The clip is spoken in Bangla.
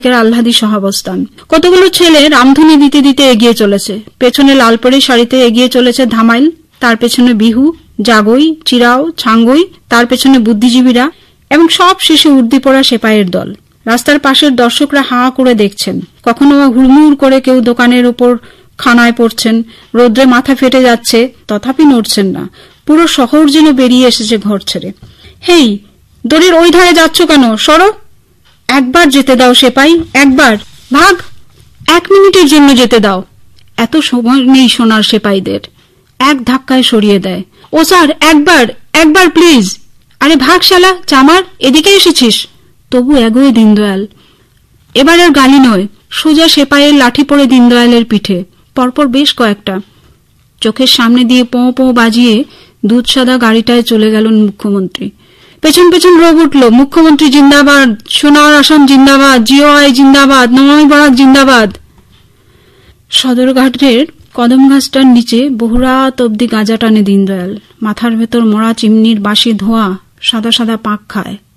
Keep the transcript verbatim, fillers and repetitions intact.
আহ্লাদী সহাবস্থান। কতগুলো ছেলে রামধুনি দিতে দিতে এগিয়ে চলেছে। পেছনে লালপরি শাড়িতে এগিয়ে চলেছে ধামাইল, তার পেছনে বিহু, জাগই, চিরাও, ছাঙ্গই, তার পেছনে বুদ্ধিজীবীরা এবং সব শেষে উর্দি পড়া সেপাইয়ের দল। রাস্তার পাশের দর্শকরা হাঁ করে দেখছেন। কখনো হুড়মুড় করে কেউ দোকানের ওপর খানায় পড়ছেন, রোদ্রে মাথা ফেটে যাচ্ছে, তথাপি নড়ছেন না। পুরো শহর যেন বেরিয়ে এসেছে ঘর ছেড়ে। হেই, দড়ির ওই ধারে যাচ্ছ কেন? সরো, একবার যেতে দাও সেপাই, একবার। ভাগ, এক মিনিটের জন্য যেতে দাও। এত সময় নেই সোনার সেপাইদের। এক ধাক্কায় সরিয়ে দেয়। ও স্যার, একবার, একবার প্লিজ। আরে ভাগ শালা, চামার, এদিকে এসেছিস। তবু এগোয় দীনদয়াল। এবার আর গালি নয়, সোজা সেপাইয়ের লাঠি পড়ে দীনদয়ালের পিঠে, পরপর বেশ কয়েকটা। চোখের সামনে দিয়ে পোঁ পোঁ বাজিয়ে দুধ সাদা গাড়িটায় চলে গেলেন মুখ্যমন্ত্রী। পেছন পেছন রোগ উঠল, মুখ্যমন্ত্রী জিন্দাবাদ, সোনার আসাম জিন্দাবাদ, জিও আই জিন্দাবাদ, নয় বরাক জিন্দাবাদ। সদরঘাটের কদম গাছটার নিচে বহুরাত অব্দি গাঁজা টানে দীনদয়াল। মাথার ভেতর মরা চিমনির বাসি ধোঁয়া সাদা সাদা পাক খায়।